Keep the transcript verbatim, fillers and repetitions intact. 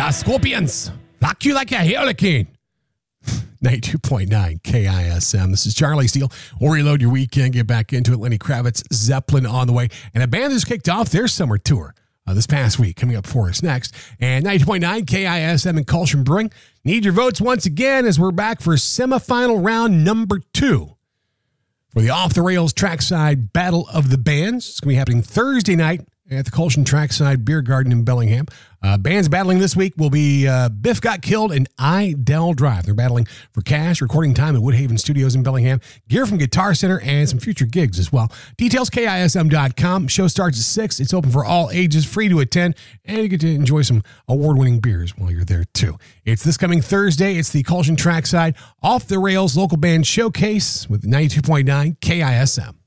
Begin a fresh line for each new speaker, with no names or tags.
The Scorpions rock you like a hurricane. ninety-two point nine K I S M. This is Charlie Steele. We'll reload your weekend, get back into it. Lenny Kravitz, Zeppelin on the way. And a band that's kicked off their summer tour uh, this past week, coming up for us next. And ninety-two point nine K I S M and Culture Brewing. Need your votes once again as we're back for semifinal round number two for the Off the Rails Trackside Battle of the Bands. It's going to be happening Thursday night at the Colson Trackside Beer Garden in Bellingham. Uh, bands battling this week will be uh, Biff Got Killed and Idell Drive. They're battling for cash, recording time at Woodhaven Studios in Bellingham, gear from Guitar Center, and some future gigs as well. Details, K I S M dot com. Show starts at six. It's open for all ages, free to attend, and you get to enjoy some award-winning beers while you're there, too. It's this coming Thursday. It's the Colson Trackside Off the Rails Local Band Showcase with ninety-two point nine K I S M.